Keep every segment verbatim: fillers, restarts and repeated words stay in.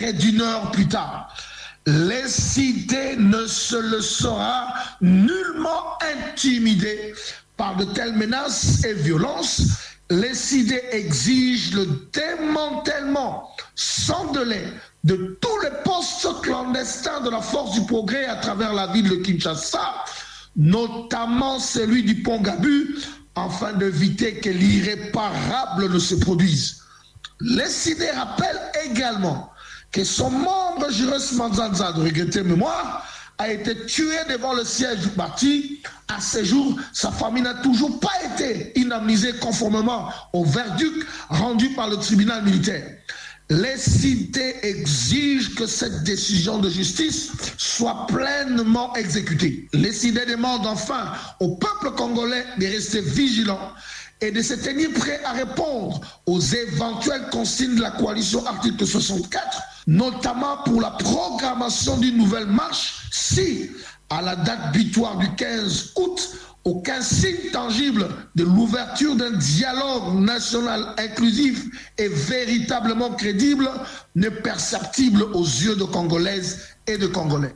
près d'une heure plus tard. L'incité ne se laissera nullement intimider par de telles menaces et violences. L'incité exige le démantèlement sans délai de tous les postes clandestins de la force du progrès à travers la ville de Kinshasa, notamment celui du pont Gabu, afin d'éviter que l'irréparable ne se produise. L'incité rappelle également que son membre Juros Manzanza de regrettée mémoire a été tué devant le siège du parti. À ce jour, sa famille n'a toujours pas été indemnisée conformément au verdict rendu par le tribunal militaire. Les cités exigent que cette décision de justice soit pleinement exécutée. Les cités demandent enfin au peuple congolais de rester vigilant et de se tenir prêt à répondre aux éventuelles consignes de la coalition article soixante-quatre, notamment pour la programmation d'une nouvelle marche si, à la date butoir du quinze août, aucun signe tangible de l'ouverture d'un dialogue national inclusif et véritablement crédible n'est perceptible aux yeux de Congolaises et de Congolais.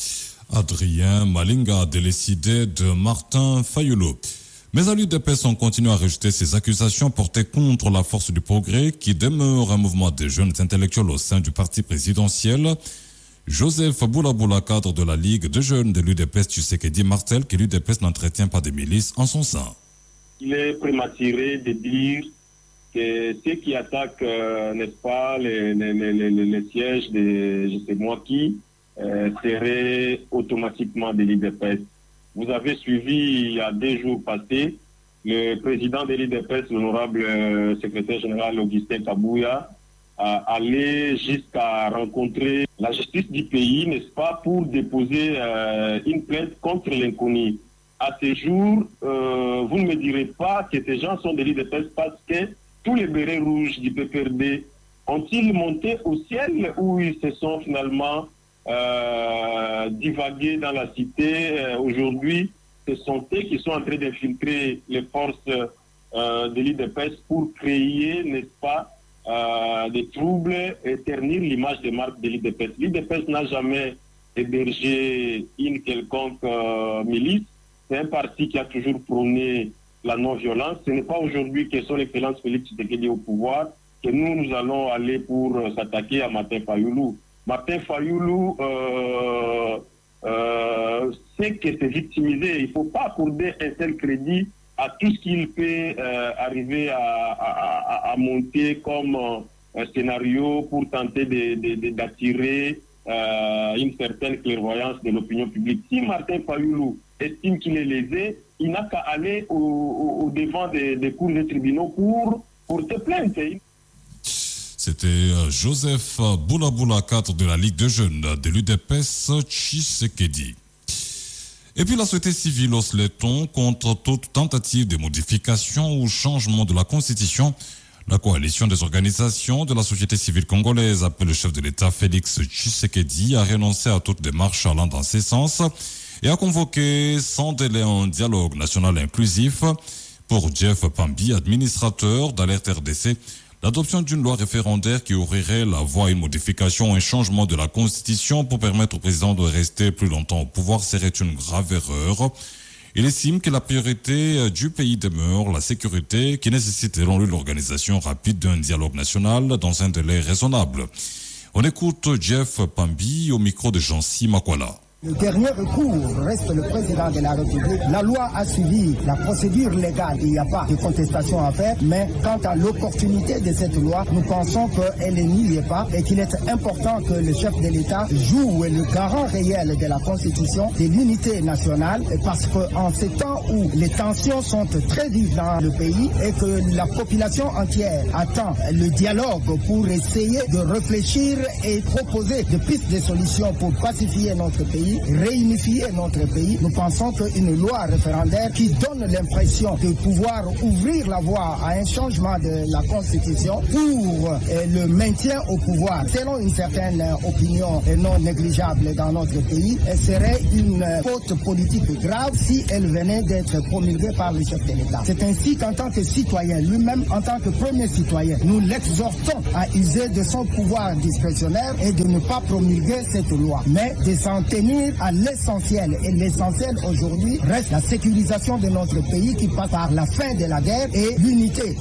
Adrien Malinga, décidé de Martin Fayulu. Mais à l'U D P S, on continue à rejeter ces accusations portées contre la force du progrès qui demeure un mouvement de jeunes intellectuels au sein du parti présidentiel. Joseph Boulaboula, cadre de la Ligue de jeunes de l'U D P S, Tshisekedi martèle que l'U D P S n'entretient pas de milices en son sein. Il est prématuré de dire que ceux qui attaquent, euh, n'est-ce pas, les, les, les, les, les sièges de je sais moi qui, euh, seraient automatiquement de l'U D P S. Vous avez suivi il y a deux jours passés le président de l'U D P S, l'honorable euh, secrétaire général Augustin Kabouya, à aller jusqu'à rencontrer la justice du pays, n'est-ce pas, pour déposer euh, une plainte contre l'inconnu. À ce jour, euh, vous ne me direz pas que ces gens sont de l'U D P S parce que tous les bérets rouges du P P R D ont-ils monté au ciel ou ils se sont finalement euh, divagués dans la cité. euh, Aujourd'hui, ce sont eux qui sont en train d'infiltrer les forces euh, de l'U D P S pour créer, n'est-ce pas, Euh, des troubles et ternir l'image des marques de l'U D P S. L'U D P S n'a jamais hébergé une quelconque euh, milice. C'est un parti qui a toujours prôné la non-violence. Ce n'est pas aujourd'hui que son excellence Félix Tshisekedi au pouvoir que nous, nous allons aller pour euh, s'attaquer à Martin Fayulu. Martin Fayulu euh, euh, sait que c'est victimisé. Il ne faut pas accorder un tel crédit à tout ce qu'il peut euh, arriver à, à, à monter comme euh, un scénario pour tenter de, de, de, d'attirer euh, une certaine clairvoyance de l'opinion publique. Si Martin Fayulu estime qu'il est lésé, il n'a qu'à aller au, au, au devant des, des cours des tribunaux pour porter plainte. C'était Joseph Boulaboula, cadre de la Ligue de jeunes de l'U D P S, Tshisekedi. Et puis la société civile hausse les tons contre toute tentative de modification ou changement de la Constitution. La coalition des organisations de la société civile congolaise appelle le chef de l'État Félix Tshisekedi à renoncer à toute démarche allant dans ce sens et à convoquer sans délai un dialogue national inclusif. Pour Jeff Pambi, administrateur d'Alerte R D C, l'adoption d'une loi référendaire qui ouvrirait la voie à une modification ou un changement de la Constitution pour permettre au président de rester plus longtemps au pouvoir serait une grave erreur. Il estime que la priorité du pays demeure la sécurité qui nécessite selon lui l'organisation rapide d'un dialogue national dans un délai raisonnable. On écoute Jeff Pambi au micro de Jean-Si Makwala. Le dernier recours reste le président de la République. La loi a suivi la procédure légale. Il n'y a pas de contestation à faire. Mais quant à l'opportunité de cette loi, nous pensons qu'elle n'y est pas et qu'il est important que le chef de l'État joue le garant réel de la Constitution, de l'unité nationale, parce qu'en ces temps où les tensions sont très vives dans le pays et que la population entière attend le dialogue pour essayer de réfléchir et proposer des pistes de solutions pour pacifier notre pays, réunifier notre pays, nous pensons qu'une loi référendaire qui donne l'impression de pouvoir ouvrir la voie à un changement de la Constitution pour euh, le maintien au pouvoir, selon une certaine opinion non négligeable dans notre pays, serait une faute politique grave si elle venait de être promulguée par le chef de l'État. C'est ainsi qu'en tant que citoyen, lui-même en tant que premier citoyen, nous l'exhortons à user de son pouvoir discrétionnaire et de ne pas promulguer cette loi, mais de s'en tenir à l'essentiel. Et l'essentiel aujourd'hui reste la sécurisation de notre pays qui passe par la fin de la guerre et l'unité.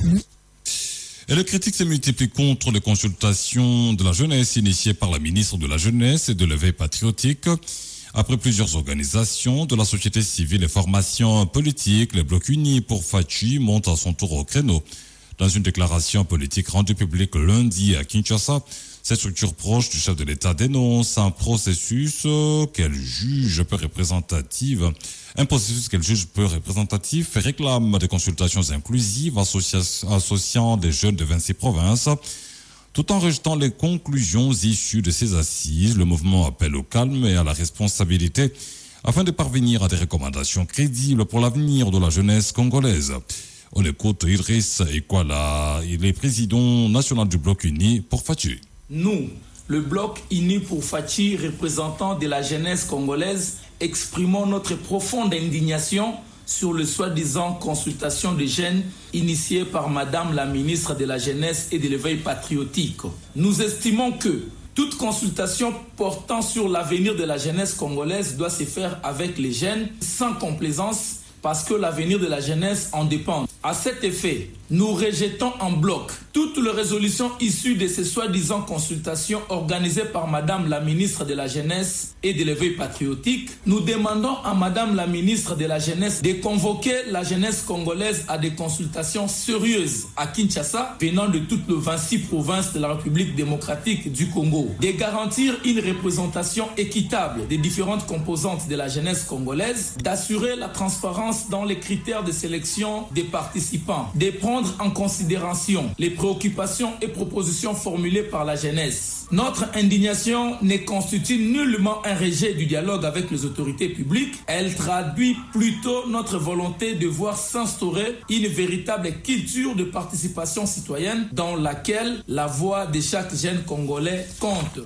Et les critiques se multiplient contre les consultations de la jeunesse initiées par la ministre de la Jeunesse et de l'Éveil patriotique. Après plusieurs organisations de la société civile et formations politiques, les blocs unis pour Fachi montent à son tour au créneau. Dans une déclaration politique rendue publique lundi à Kinshasa, cette structure proche du chef de l'État dénonce un processus qu'elle juge peu représentatif, un processus qu'elle juge peu représentatif et réclame des consultations inclusives associant des jeunes de vingt-six provinces. Tout en rejetant les conclusions issues de ces assises, le mouvement appelle au calme et à la responsabilité afin de parvenir à des recommandations crédibles pour l'avenir de la jeunesse congolaise. On écoute Idriss Ekwala, il est président national du Bloc Uni pour Fachi. Nous, le Bloc Uni pour Fachi, représentant de la jeunesse congolaise, exprimons notre profonde indignation sur le soi-disant consultation des jeunes initiée par Madame la ministre de la Jeunesse et de l'Éveil patriotique. Nous estimons que toute consultation portant sur l'avenir de la jeunesse congolaise doit se faire avec les jeunes, sans complaisance, parce que l'avenir de la jeunesse en dépend. À cet effet, nous rejetons en bloc toutes les résolutions issues de ces soi-disant consultations organisées par Madame la ministre de la Jeunesse et de l'Éveil patriotique. Nous demandons à Madame la ministre de la Jeunesse de convoquer la jeunesse congolaise à des consultations sérieuses à Kinshasa, venant de toutes les vingt-six provinces de la République démocratique du Congo, de garantir une représentation équitable des différentes composantes de la jeunesse congolaise, d'assurer la transparence dans les critères de sélection des participants, de prendre en considération les préoccupations et propositions formulées par la jeunesse. Notre indignation ne constitue nullement un rejet du dialogue avec les autorités publiques. Elle traduit plutôt notre volonté de voir s'instaurer une véritable culture de participation citoyenne dans laquelle la voix de chaque jeune Congolais compte.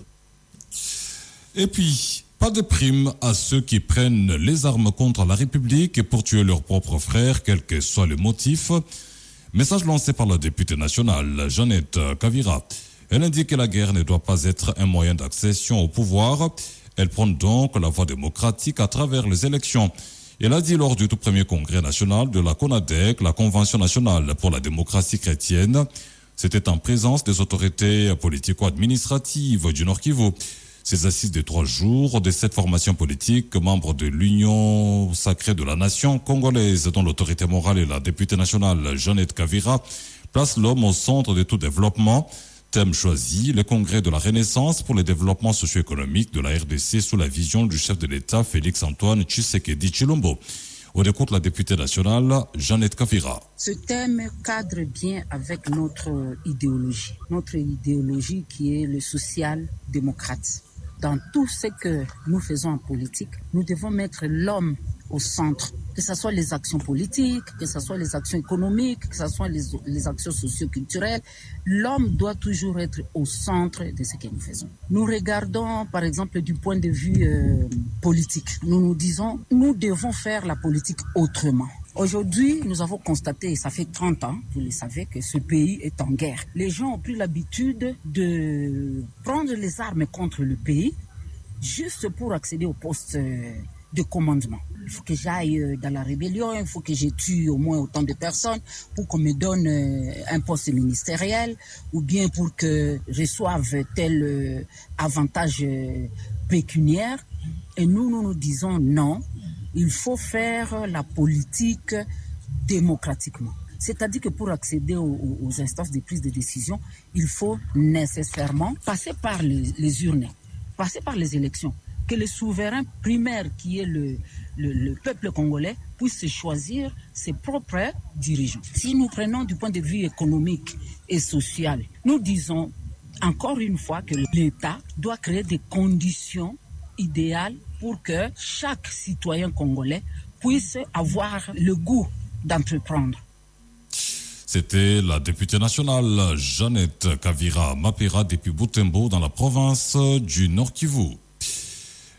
Et puis, pas de prime à ceux qui prennent les armes contre la République pour tuer leurs propres frères, quel que soit le motif. Message lancé par la députée nationale, Jeannette Kavira. Elle indique que la guerre ne doit pas être un moyen d'accession au pouvoir. Elle prend donc la voie démocratique à travers les élections. Elle a dit lors du tout premier congrès national de la CONADEC, la Convention nationale pour la démocratie chrétienne. C'était en présence des autorités politico-administratives du Nord Kivu. Ces assises de trois jours de cette formation politique, membre de l'Union sacrée de la nation congolaise, dont l'autorité morale est la députée nationale Jeannette Kavira, place l'homme au centre de tout développement. Thème choisi, le congrès de la Renaissance pour le développement socio-économique de la R D C sous la vision du chef de l'État Félix-Antoine Tshisekedi Tshilombo. On écoute la députée nationale Jeannette Kavira. Ce thème cadre bien avec notre idéologie, notre idéologie qui est le social-démocrate. Dans tout ce que nous faisons en politique, nous devons mettre l'homme au centre, que ce soit les actions politiques, que ce soit les actions économiques, que ce soit les, les actions socio-culturelles. L'homme doit toujours être au centre de ce que nous faisons. Nous regardons, par exemple, du point de vue euh, politique. Nous nous disons, nous devons faire la politique autrement. Aujourd'hui, nous avons constaté, et ça fait trente ans, vous le savez, que ce pays est en guerre. Les gens ont pris l'habitude de prendre les armes contre le pays juste pour accéder au poste de commandement. Il faut que j'aille dans la rébellion, il faut que je tue au moins autant de personnes pour qu'on me donne un poste ministériel ou bien pour que je reçoive tel avantage pécuniaire. Et nous, nous nous disons non. Il faut faire la politique démocratiquement. C'est-à-dire que pour accéder aux, aux instances de prise de décision, il faut nécessairement passer par les, les urnes, passer par les élections, que le souverain primaire qui est le, le, le peuple congolais puisse choisir ses propres dirigeants. Si nous prenons du point de vue économique et social, nous disons encore une fois que l'État doit créer des conditions idéales pour que chaque citoyen congolais puisse avoir le goût d'entreprendre. C'était la députée nationale Jeannette Kavira Mapera depuis Butembo dans la province du Nord Kivu.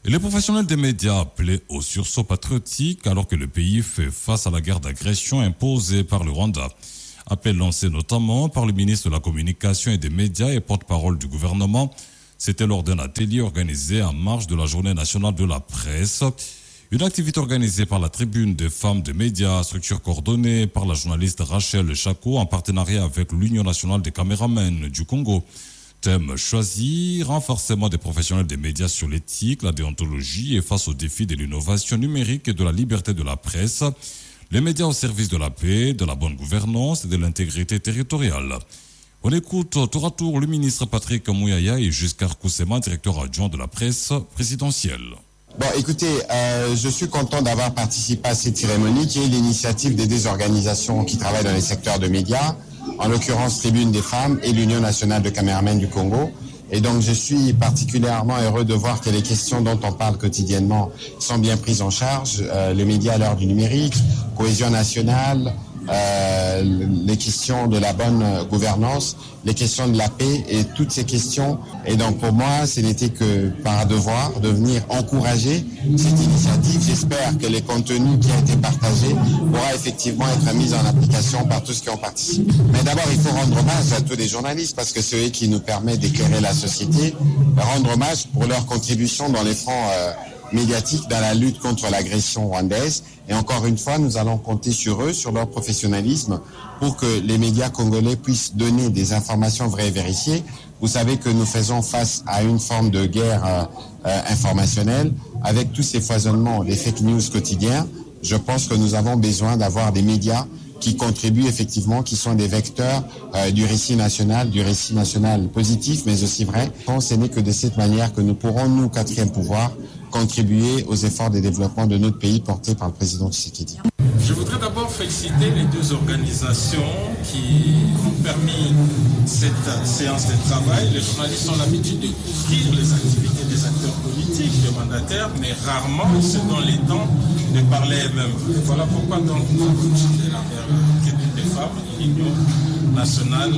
Et les professionnels des médias appelaient au sursaut patriotique alors que le pays fait face à la guerre d'agression imposée par le Rwanda. Appel lancé notamment par le ministre de la Communication et des Médias et porte-parole du gouvernement. C'était lors d'un atelier organisé en marge de la Journée nationale de la presse. Une activité organisée par la Tribune des femmes des médias, structure coordonnée par la journaliste Rachel Chako en partenariat avec l'Union nationale des caméramens du Congo. Thème choisi, renforcement des professionnels des médias sur l'éthique, la déontologie et face aux défis de l'innovation numérique et de la liberté de la presse. Les médias au service de la paix, de la bonne gouvernance et de l'intégrité territoriale. On écoute tour à tour le ministre Patrick Mouyaya et Giscard Koussema, directeur adjoint de la presse présidentielle. Bon, écoutez, euh, je suis content d'avoir participé à cette cérémonie qui est l'initiative des deux organisations qui travaillent dans les secteurs de médias, en l'occurrence Tribune des femmes et l'Union nationale de caméramens du Congo. Et donc je suis particulièrement heureux de voir que les questions dont on parle quotidiennement sont bien prises en charge. Euh, les médias à l'heure du numérique, cohésion nationale, euh, les questions de la bonne gouvernance, les questions de la paix et toutes ces questions. Et donc pour moi, ce n'était que par devoir de venir encourager cette initiative. J'espère que les contenus qui ont été partagés pourront effectivement être mis en application par tous qui ont participé. Mais d'abord, il faut rendre hommage à tous les journalistes parce que c'est eux qui nous permettent d'éclairer la société, rendre hommage pour leur contribution dans les fronts euh, médiatiques dans la lutte contre l'agression rwandaise. Et encore une fois, nous allons compter sur eux, sur leur professionnalisme, pour que les médias congolais puissent donner des informations vraies et vérifiées. Vous savez que nous faisons face à une forme de guerre euh, euh, informationnelle avec tous ces foisonnements des fake news quotidiens. Je pense que nous avons besoin d'avoir des médias qui contribuent effectivement, qui sont des vecteurs euh, du récit national, du récit national positif, mais aussi vrai. Ce n'est que de cette manière que nous pourrons, nous, quatrième pouvoir, contribuer aux efforts de développement de notre pays portés par le président Tshisekedi. Je voudrais d'abord féliciter les deux organisations qui ont permis cette séance de travail. Les journalistes ont l'habitude de couvrir les activités des acteurs politiques, des mandataires, mais rarement ils se donnent les temps de parler eux-mêmes. Voilà pourquoi donc nous avons continué la Tribune des femmes et l'Union nationale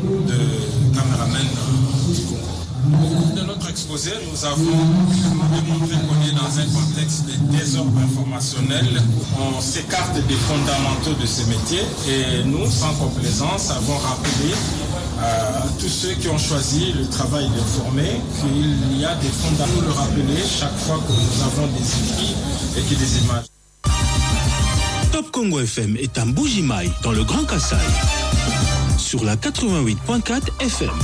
de caméramens du Congo. Au cours de notre exposé, nous avons démontré qu'on est dans un contexte de désordre informationnel. On s'écarte des fondamentaux de ce métier et nous, sans complaisance, avons rappelé à tous ceux qui ont choisi le travail d'informer qu'il y a des fondamentaux à le rappeler chaque fois que nous avons des écrits et qu'il y a des images. Top Congo F M est un Bujimaï dans le Grand Kassai sur la quatre-vingt-huit point quatre F M.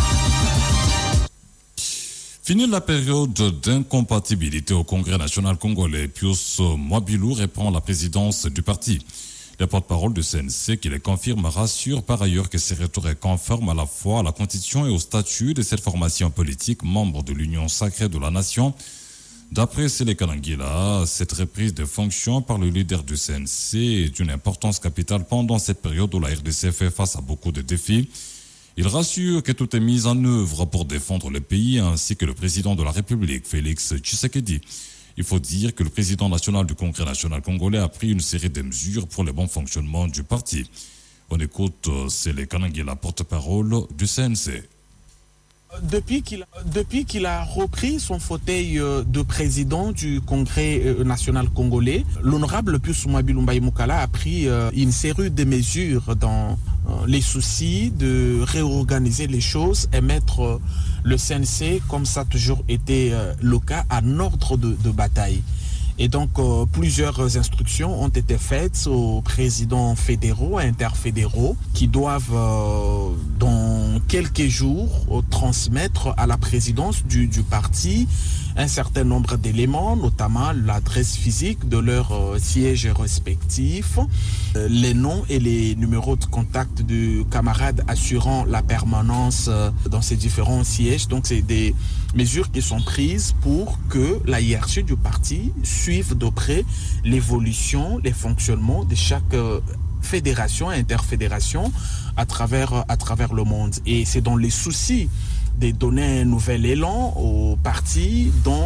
Fini la période d'incompatibilité au Congrès national congolais. Pius Mwabilou reprend la présidence du parti. Le porte-parole du C N C qui les confirme rassure par ailleurs que ces retours est conforme à la fois à la constitution et au statut de cette formation politique, membre de l'Union sacrée de la nation. D'après Sele Kanangila, cette reprise de fonctions par le leader du C N C est d'une importance capitale pendant cette période où la R D C fait face à beaucoup de défis. Il rassure que tout est mis en œuvre pour défendre le pays ainsi que le président de la République, Félix Tshisekedi. Il faut dire que le président national du Congrès national congolais a pris une série de mesures pour le bon fonctionnement du parti. On écoute Sele Kanangila, porte-parole du C N C. Depuis qu'il, depuis qu'il a repris son fauteuil de président du Congrès national congolais, l'honorable Pius Mwabilou Mbaye-Moukala a pris une série de mesures dans les soucis de réorganiser les choses et mettre le C N C, comme ça a toujours été le cas, en ordre de, de bataille. Et donc, euh, plusieurs instructions ont été faites aux présidents fédéraux et interfédéraux qui doivent, euh, dans quelques jours, euh, transmettre à la présidence du, du parti un certain nombre d'éléments, notamment l'adresse physique de leurs euh, sièges respectifs, euh, les noms et les numéros de contact de camarades assurant la permanence euh, dans ces différents sièges. Donc, c'est des mesures qui sont prises pour que la hiérarchie du parti suive de près l'évolution, les fonctionnements de chaque euh, fédération et interfédération à travers, à travers le monde. Et c'est dans les soucis de donner un nouvel élan au parti dont euh,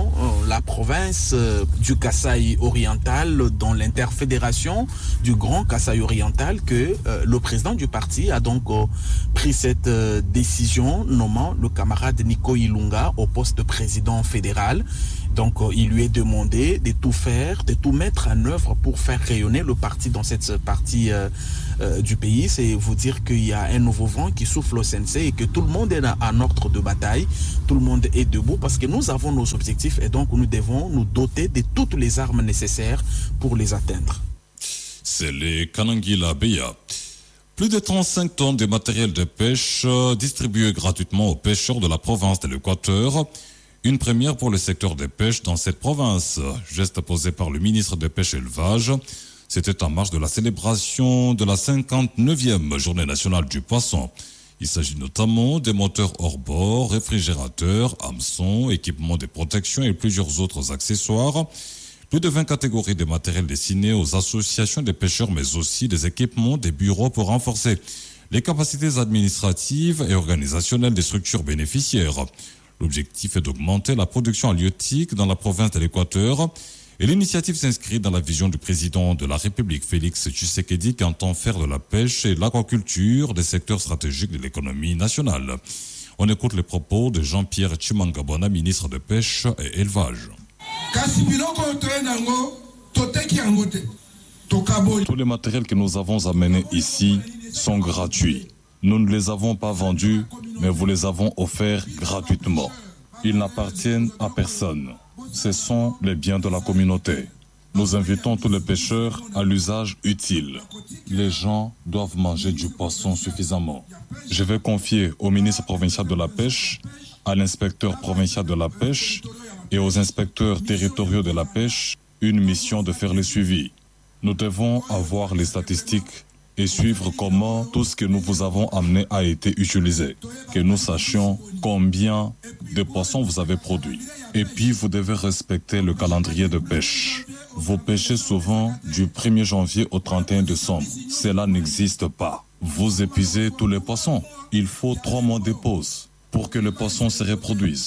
la province euh, du Kasaï oriental, dans l'interfédération du Grand Kasaï oriental, que euh, le président du parti a donc euh, pris cette euh, décision, nommant le camarade Nico Ilunga au poste de président fédéral. Donc euh, il lui est demandé de tout faire, de tout mettre en œuvre pour faire rayonner le parti dans cette partie euh, euh, du pays. C'est vous dire qu'il y a un nouveau vent qui souffle au C N C et que tout le monde est en ordre de bataille, tout le monde est debout parce que nous avons nos objectifs et donc nous devons nous doter de toutes les armes nécessaires pour les atteindre. C'est les Kanangila Beya. Plus de trente-cinq tonnes de matériel de pêche distribués gratuitement aux pêcheurs de la province de l'Équateur. Une première pour le secteur des pêches dans cette province. Geste posé par le ministre des Pêches et Élevage. C'était en marge de la célébration de la cinquante-neuvième journée nationale du poisson. Il s'agit notamment des moteurs hors bord, réfrigérateurs, hameçons, équipements de protection et plusieurs autres accessoires. Plus de vingt catégories de matériel destinés aux associations des pêcheurs, mais aussi des équipements, des bureaux pour renforcer les capacités administratives et organisationnelles des structures bénéficiaires. L'objectif est d'augmenter la production halieutique dans la province de l'Équateur et l'initiative s'inscrit dans la vision du président de la République, Félix Tshisekedi, qui entend faire de la pêche et de l'aquaculture des secteurs stratégiques de l'économie nationale. On écoute les propos de Jean-Pierre Chimangabona, ministre de Pêche et Élevage. Tous les matériels que nous avons amenés ici sont gratuits. Nous ne les avons pas vendus, mais vous les avons offerts gratuitement. Ils n'appartiennent à personne. Ce sont les biens de la communauté. Nous invitons tous les pêcheurs à l'usage utile. Les gens doivent manger du poisson suffisamment. Je vais confier au ministre provincial de la pêche, à l'inspecteur provincial de la pêche et aux inspecteurs territoriaux de la pêche une mission de faire le suivi. Nous devons avoir les statistiques et suivre comment tout ce que nous vous avons amené a été utilisé. Que nous sachions combien de poissons vous avez produit. Et puis vous devez respecter le calendrier de pêche. Vous pêchez souvent du premier janvier au trente et un décembre. Cela n'existe pas. Vous épuisez tous les poissons. Il faut trois mois de pause pour que les poissons se reproduisent.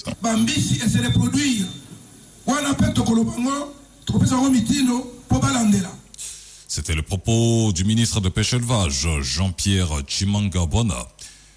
C'était le propos du ministre de Pêche et Élevage, Jean-Pierre Chimangabona.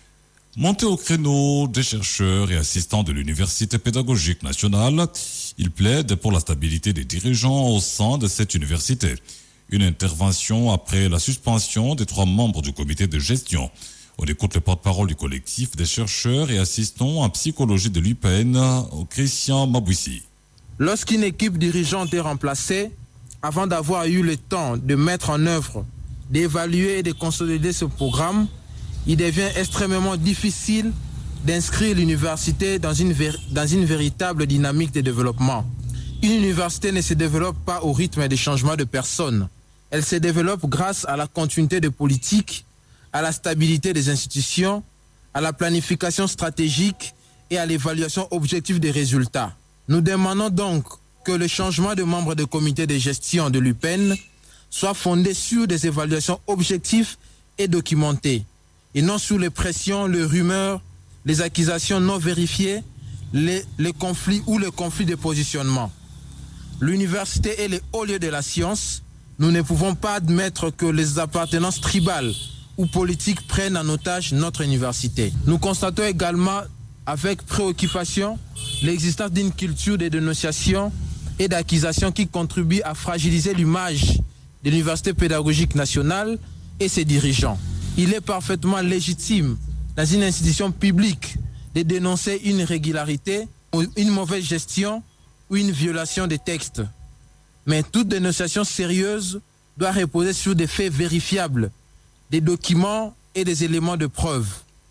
Monté au créneau des chercheurs et assistants de l'Université pédagogique nationale, il plaide pour la stabilité des dirigeants au sein de cette université. Une intervention après la suspension des trois membres du comité de gestion. On écoute le porte-parole du collectif des chercheurs et assistants en psychologie de l'U P N, Christian Mabouissi. Lorsqu'une équipe dirigeante est remplacée, avant d'avoir eu le temps de mettre en œuvre, d'évaluer et de consolider ce programme, il devient extrêmement difficile d'inscrire l'université dans une, dans une véritable dynamique de développement. Une université ne se développe pas au rythme des changements de personnes. Elle se développe grâce à la continuité de politique, à la stabilité des institutions, à la planification stratégique et à l'évaluation objective des résultats. Nous demandons donc que le changement de membres du comité de gestion de l'U P N soit fondé sur des évaluations objectives et documentées, et non sur les pressions, les rumeurs, les accusations non vérifiées, les, les conflits ou les conflits de positionnement. L'université est le haut lieu de la science. Nous ne pouvons pas admettre que les appartenances tribales ou politiques prennent en otage notre université. Nous constatons également avec préoccupation l'existence d'une culture de dénonciation et d'accusation qui contribue à fragiliser l'image de l'Université pédagogique nationale et ses dirigeants. Il est parfaitement légitime dans une institution publique de dénoncer une irrégularité, une mauvaise gestion ou une violation des textes. Mais toute dénonciation sérieuse doit reposer sur des faits vérifiables, des documents et des éléments de preuve.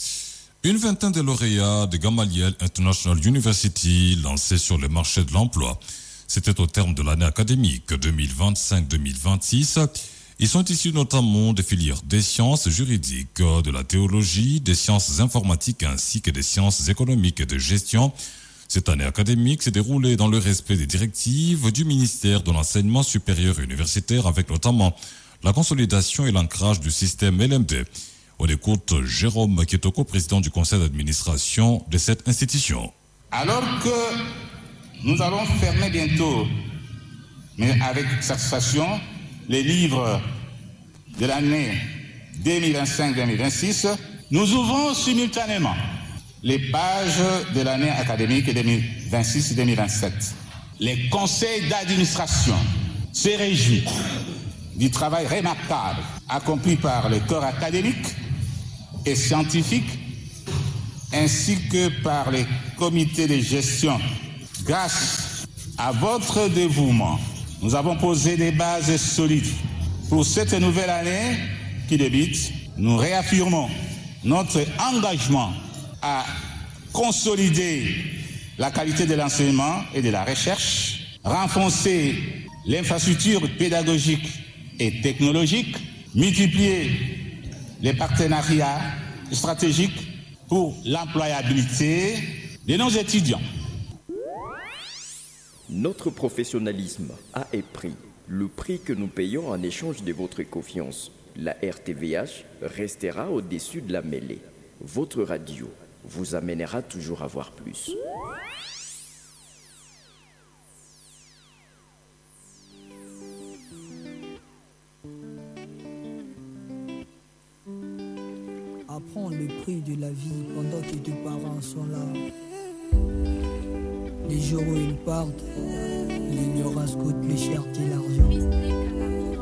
Une vingtaine de lauréats de Gamaliel International University lancés sur le marché de l'emploi. C'était au terme de l'année académique deux mille vingt-cinq deux mille vingt-six. Ils sont issus notamment des filières des sciences juridiques, de la théologie, des sciences informatiques ainsi que des sciences économiques et de gestion. Cette année académique s'est déroulée dans le respect des directives du ministère de l'Enseignement supérieur et universitaire avec notamment la consolidation et l'ancrage du système L M D. On écoute Jérôme Kitoko, président du conseil d'administration de cette institution. Alors que Nous allons fermer bientôt, mais avec satisfaction, les livres de l'année deux mille vingt-cinq deux mille vingt-six. Nous ouvrons simultanément les pages de l'année académique deux mille vingt-six deux mille vingt-sept. Les conseils d'administration se réjouissent du travail remarquable accompli par les corps académiques et scientifiques ainsi que par les comités de gestion. Grâce à votre dévouement, nous avons posé des bases solides. Pour cette nouvelle année qui débute, nous réaffirmons notre engagement à consolider la qualité de l'enseignement et de la recherche, renforcer l'infrastructure pédagogique et technologique, multiplier les partenariats stratégiques pour l'employabilité de nos étudiants. Notre professionnalisme a un prix, le prix que nous payons en échange de votre confiance. La R T V H restera au-dessus de la mêlée. Votre radio vous amènera toujours à voir plus. Apprends le prix de la vie pendant que tes parents sont là. Les jours où ils partent, l'ignorance